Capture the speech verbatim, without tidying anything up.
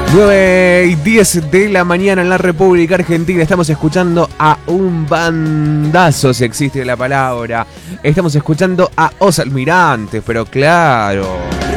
nueve y diez de la mañana en la República Argentina. Estamos escuchando a un bandazo, si existe la palabra. Estamos escuchando a Os Almirantes, pero claro.